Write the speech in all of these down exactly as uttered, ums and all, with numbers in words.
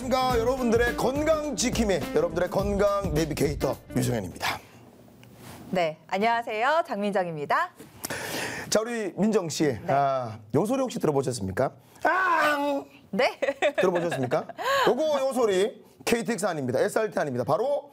안녕하십니까. 여러분들의 건강 지킴이, 여러분들의 건강 내비게이터 유정현입니다. 네, 안녕하세요. 장민정입니다. 자, 우리 민정 씨, 네. 아, 요 소리 혹시 들어보셨습니까? 아! 네. 들어보셨습니까? 요거 요 소리 케이티엑스 아닙니다. 에스알티 아닙니다. 바로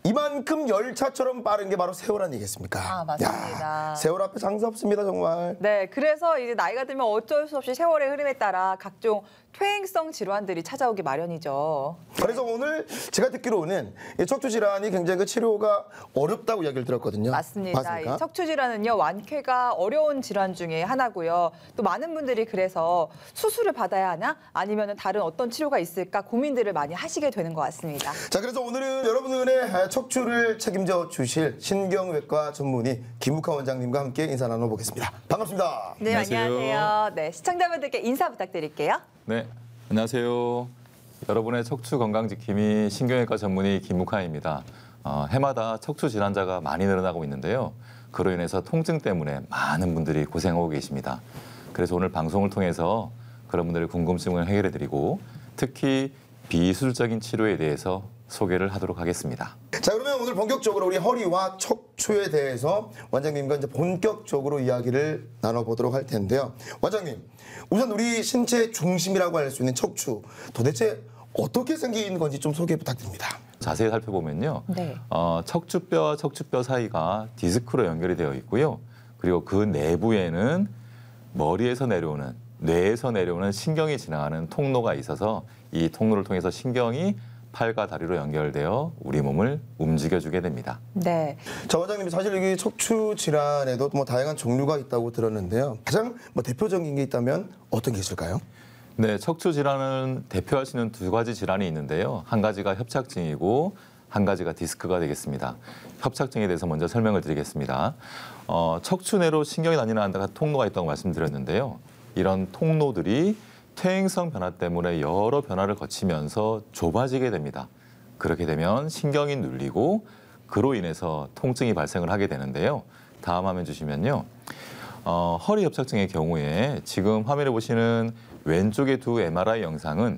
이만큼 열차처럼 빠른 게 바로 세월 아니겠습니까? 아, 맞습니다. 야, 세월 앞에 장사 없습니다, 정말. 네, 그래서 이제 나이가 들면 어쩔 수 없이 세월의 흐름에 따라 각종 퇴행성 질환들이 찾아오기 마련이죠. 그래서 오늘 제가 듣기로는 이 척추 질환이 굉장히 그 치료가 어렵다고 이야기를 들었거든요. 맞습니다. 맞습니까? 이 척추 질환은요, 완쾌가 어려운 질환 중에 하나고요. 또 많은 분들이 그래서 수술을 받아야 하나? 아니면 다른 어떤 치료가 있을까 고민들을 많이 하시게 되는 것 같습니다. 자, 그래서 오늘은 여러분들의 척추를 책임져 주실 신경외과 전문의 김묵하 원장님과 함께 인사 나눠보겠습니다. 반갑습니다. 네, 안녕하세요. 안녕하세요. 네, 시청자분들께 인사 부탁드릴게요. 네, 안녕하세요. 여러분의 척추 건강 지킴이 신경외과 전문의 김묵하입니다. 어, 해마다 척추 질환자가 많이 늘어나고 있는데요. 그로 인해서 통증 때문에 많은 분들이 고생하고 계십니다. 그래서 오늘 방송을 통해서 그런 분들의 궁금증을 해결해드리고 특히 비수술적인 치료에 대해서 소개를 하도록 하겠습니다. 자, 그러면 오늘 본격적으로 우리 허리와 척추에 대해서 원장님과 이제 본격적으로 이야기를 나눠보도록 할 텐데요. 원장님, 우선 우리 신체 중심이라고 할 수 있는 척추, 도대체 어떻게 생긴 건지 좀 소개 부탁드립니다. 자세히 살펴보면요. 네. 어, 척추뼈와 척추뼈 사이가 디스크로 연결이 되어 있고요. 그리고 그 내부에는 머리에서 내려오는, 뇌에서 내려오는 신경이 지나가는 통로가 있어서 이 통로를 통해서 신경이 팔과 다리로 연결되어 우리 몸을 움직여주게 됩니다. 네. 자, 원장님, 사실 여기 척추 질환에도 뭐 다양한 종류가 있다고 들었는데요. 가장 뭐 대표적인 게 있다면 어떤 게 있을까요? 네, 척추 질환은 대표할 수 있는 두 가지 질환이 있는데요. 한 가지가 협착증이고 한 가지가 디스크가 되겠습니다. 협착증에 대해서 먼저 설명을 드리겠습니다. 어, 척추 내로 신경이 다니는 통로가 있다고 말씀드렸는데요. 이런 통로들이 퇴행성 변화 때문에 여러 변화를 거치면서 좁아지게 됩니다. 그렇게 되면 신경이 눌리고 그로 인해서 통증이 발생을 하게 되는데요. 다음 화면 주시면요. 어, 허리 협착증의 경우에 지금 화면에 보시는 왼쪽의 두 엠알아이 영상은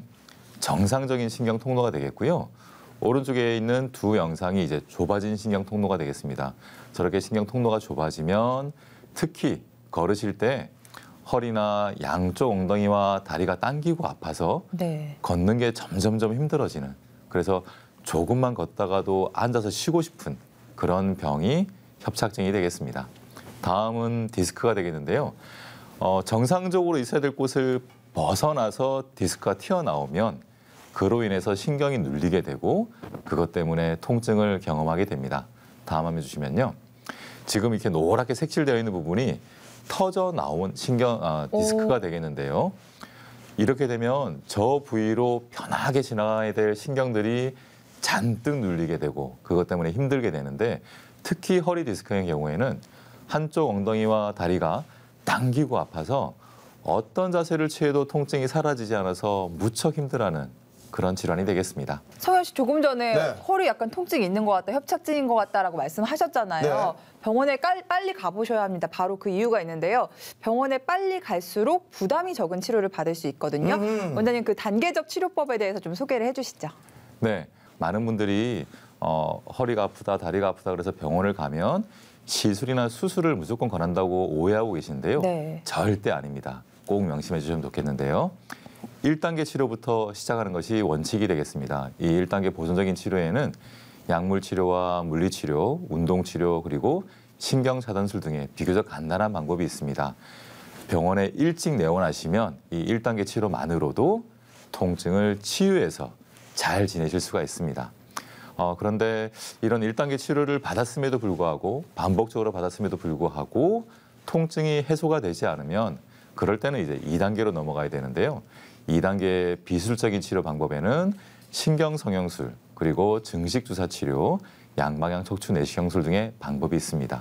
정상적인 신경 통로가 되겠고요. 오른쪽에 있는 두 영상이 이제 좁아진 신경 통로가 되겠습니다. 저렇게 신경 통로가 좁아지면 특히 걸으실 때 허리나 양쪽 엉덩이와 다리가 당기고 아파서 네. 걷는 게 점점점 힘들어지는, 그래서 조금만 걷다가도 앉아서 쉬고 싶은 그런 병이 협착증이 되겠습니다. 다음은 디스크가 되겠는데요. 어, 정상적으로 있어야 될 곳을 벗어나서 디스크가 튀어나오면 그로 인해서 신경이 눌리게 되고 그것 때문에 통증을 경험하게 됩니다. 다음 화면 주시면요. 지금 이렇게 노랗게 색칠되어 있는 부분이 터져 나온 신경 아, 디스크가 오. 되겠는데요. 이렇게 되면 저 부위로 편하게 지나가야 될 신경들이 잔뜩 눌리게 되고 그것 때문에 힘들게 되는데, 특히 허리 디스크의 경우에는 한쪽 엉덩이와 다리가 당기고 아파서 어떤 자세를 취해도 통증이 사라지지 않아서 무척 힘들어하는 그런 질환이 되겠습니다. 성현 씨 조금 전에 네. 허리 약간 통증이 있는 것 같다, 협착증인 것 같다라고 말씀하셨잖아요. 네. 병원에 깔, 빨리 가보셔야 합니다. 바로 그 이유가 있는데요. 병원에 빨리 갈수록 부담이 적은 치료를 받을 수 있거든요. 음. 원장님, 그 단계적 치료법에 대해서 좀 소개를 해주시죠. 네, 많은 분들이 어, 허리가 아프다, 다리가 아프다 그래서 병원을 가면 시술이나 수술을 무조건 권한다고 오해하고 계신데요. 네. 절대 아닙니다. 꼭 명심해 주시면 좋겠는데요. 일 단계 치료부터 시작하는 것이 원칙이 되겠습니다. 이 일 단계 보존적인 치료에는 약물 치료와 물리 치료, 운동 치료, 그리고 신경 차단술 등의 비교적 간단한 방법이 있습니다. 병원에 일찍 내원하시면 이 일 단계 치료만으로도 통증을 치유해서 잘 지내실 수가 있습니다. 어, 그런데 이런 일 단계 치료를 받았음에도 불구하고 반복적으로 받았음에도 불구하고 통증이 해소가 되지 않으면 그럴 때는 이제 이 단계로 넘어가야 되는데요. 이 단계 비수술적인 치료 방법에는 신경성형술, 그리고 증식주사 치료, 양방향 척추 내시경술 등의 방법이 있습니다.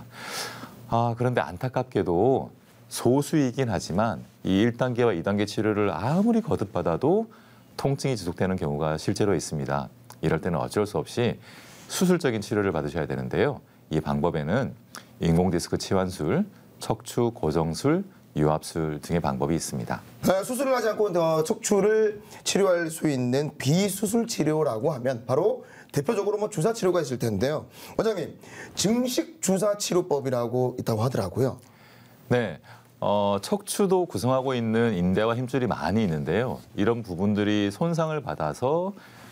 아, 그런데 안타깝게도 소수이긴 하지만 이 일 단계와 이 단계 치료를 아무리 거듭받아도 통증이 지속되는 경우가 실제로 있습니다. 이럴 때는 어쩔 수 없이 수술적인 치료를 받으셔야 되는데요. 이 방법에는 인공디스크 치환술, 척추 고정술, 유압술 등의 방법이 있습니다. 아, 수술을 하지 않고 어, 척추를 치료할 수 있는 비수술 치료라고 하면 바로 대표적으로 뭐 주사 치료가 있을 텐데요. 원장님, 증식 주사 치료법이라고 있다고 하더라고요. 네, 어, 척추도 구성하고 있는 인대와 힘줄이 많이 있는데요. 이런 부분들이 손상을 받아서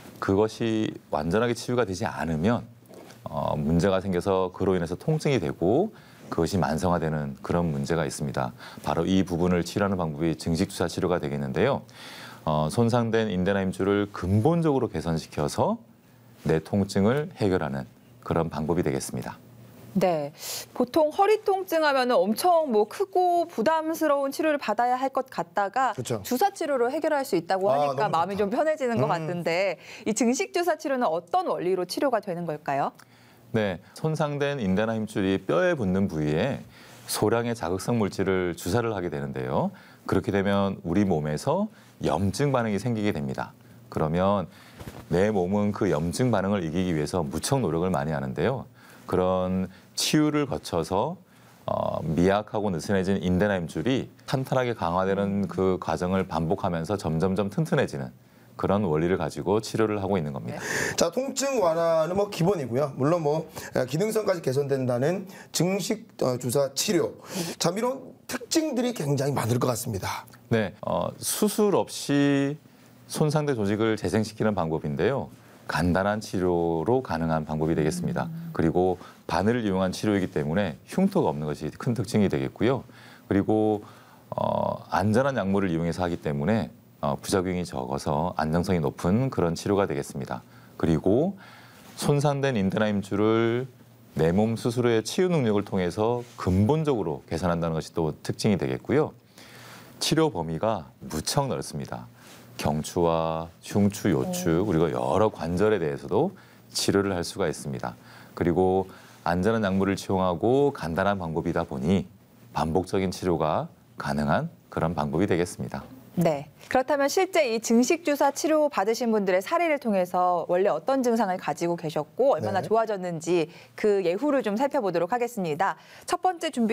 그것이 완전하게 치유가 되지 않으면 어, 문제가 생겨서 그로 인해서 통증이 되고 그것이 만성화되는 그런 문제가 있습니다. 바로 이 부분을 치료하는 방법이 증식주사 치료가 되겠는데요. 어, 손상된 인대나 힘줄을 근본적으로 개선시켜서 내 통증을 해결하는 그런 방법이 되겠습니다. 네, 보통 허리 통증하면 엄청 뭐 크고 부담스러운 치료를 받아야 할 것 같다가 그렇죠. 주사 치료로 해결할 수 있다고 아, 하니까 너무 마음이 좋다. 좀 편해지는 것 음. 같은데 이 증식 주사 치료는 어떤 원리로 치료가 되는 걸까요? 네, 손상된 인대나 힘줄이 뼈에 붙는 부위에 소량의 자극성 물질을 주사를 하게 되는데요. 그렇게 되면 우리 몸에서 염증 반응이 생기게 됩니다. 그러면 내 몸은 그 염증 반응을 이기기 위해서 무척 노력을 많이 하는데요. 그런 치유를 거쳐서 어, 미약하고 느슨해진 인대나 힘줄이 탄탄하게 강화되는 그 과정을 반복하면서 점점점 튼튼해지는 그런 원리를 가지고 치료를 하고 있는 겁니다. 자, 통증 완화는 뭐 기본이고요. 물론 뭐 에, 기능성까지 개선된다는 증식 어, 주사 치료. 참 이런 특징들이 굉장히 많을 것 같습니다. 네, 어, 수술 없이 손상된 조직을 재생시키는 방법인데요. 간단한 치료로 가능한 방법이 되겠습니다. 그리고 바늘을 이용한 치료이기 때문에 흉터가 없는 것이 큰 특징이 되겠고요. 그리고 어, 안전한 약물을 이용해서 하기 때문에 어, 부작용이 적어서 안정성이 높은 그런 치료가 되겠습니다. 그리고 손상된 인대나 힘줄을 내 몸 스스로의 치유 능력을 통해서 근본적으로 개선한다는 것이 또 특징이 되겠고요. 치료 범위가 무척 넓습니다. 경추와 흉추, 요추 그리고 여러 관절에 대해서도 치료를 할 수가 있습니다. 그리고 안전한 약물을 채용하고 간단한 방법이다 보니 반복적인 치료가 가능한 그런 방법이 되겠습니다. 네. 그렇다면 실제 이 증식 주사 치료 받으신 분들의 사례를 통해서 원래 어떤 증상을 가지고 계셨고 얼마나 네. 좋아졌는지 그 예후를 좀 살펴보도록 하겠습니다. 첫 번째 준비